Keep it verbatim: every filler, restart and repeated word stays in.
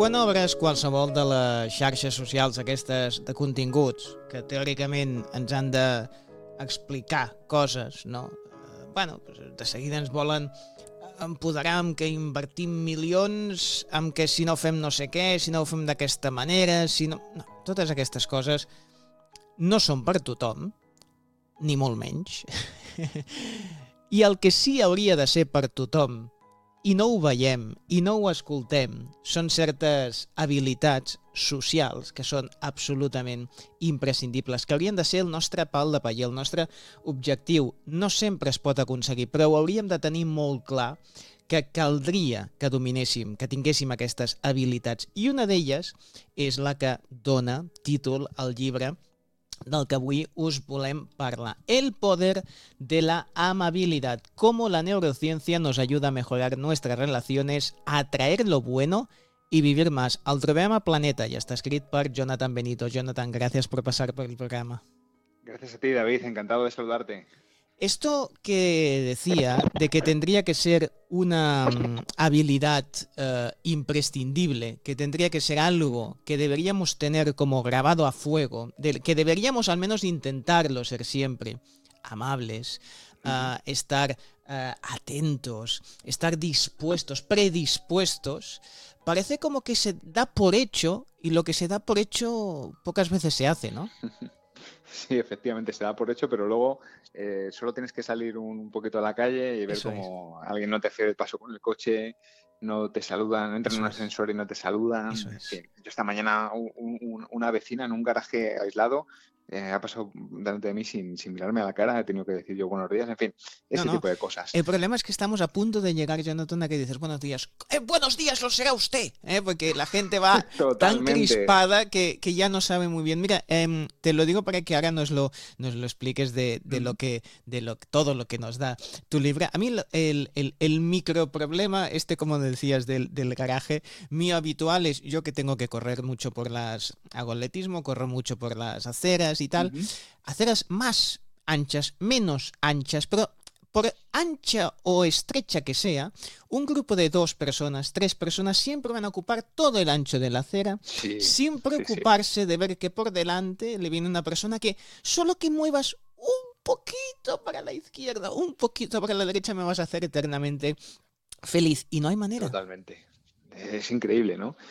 quan obres qualsevol de les xarxes socials aquestes de continguts que teòricament ens han d'explicar coses, no? Eh, bueno, de seguida ens volen empoderar amb que invertim milions, amb que si no fem no sé què, si no ho fem d'aquesta manera, si no... no... Totes aquestes coses no són per tothom, ni molt menys. I el que sí hauria de ser per tothom, i no ho veiem, i no ho escoltem, són certes habilitats socials que són absolutament imprescindibles, que haurien de ser el nostre pal de paller, el nostre objectiu. No sempre es pot aconseguir, però ho hauríem de tenir molt clar que caldria que dominéssim, que tinguéssim aquestes habilitats. I una d'elles és la que dona títol al llibre del que avui us volem parlar. El poder de la amabilidad. Cómo la neurociencia nos ayuda a mejorar nuestras relaciones, a atraer lo bueno y vivir más. El trobem a Planeta i està escrit per Jonathan Benito. Jonathan, gracias por pasar por el programa. Gracias a ti, David. Encantado de saludarte. Esto que decía de que tendría que ser una um, habilidad uh, imprescindible, que tendría que ser algo que deberíamos tener como grabado a fuego, de, que deberíamos al menos intentarlo ser siempre amables, uh, estar uh, atentos, estar dispuestos, predispuestos, parece como que se da por hecho y lo que se da por hecho pocas veces se hace, ¿no? Sí, efectivamente se da por hecho, pero luego eh, solo tienes que salir un poquito a la calle y ver Eso cómo alguien no te hace el paso con el coche, no te saludan, entran en un ascensor y no te saludan. Eso En es. fin, yo esta mañana un, un, una vecina en un garaje aislado eh, ha pasado delante de mí sin, sin mirarme a la cara, he tenido que decir yo buenos días, en fin, ese No, no. tipo de cosas. El problema es que estamos a punto de llegar, Jonathan, a que dices buenos días. Eh, buenos días, lo será usted, ¿eh? Porque la gente va tan crispada que, que ya no sabe muy bien. Mira, eh, te lo digo para que ahora nos lo, nos lo expliques de, de lo que, de lo, todo lo que nos da tu libro. A mí el, el, el micro problema, este como decías del, del garaje, mío habitual es yo que tengo que correr mucho por las, hago atletismo, corro mucho por las aceras y tal, uh-huh. Aceras más anchas, menos anchas, pero por ancha o estrecha que sea, un grupo de dos personas, tres personas, siempre van a ocupar todo el ancho de la acera, sí, sin preocuparse sí, sí. de ver que por delante le viene una persona que solo que muevas un poquito para la izquierda, un poquito para la derecha, me vas a hacer eternamente feliz. Y no hay manera. Totalmente. Es increíble, ¿no?